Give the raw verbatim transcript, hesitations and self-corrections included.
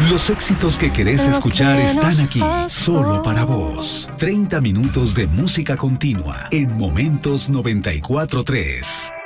Los éxitos que querés escuchar están aquí, solo para vos. treinta minutos de música continua en Momentos noventa y cuatro tres.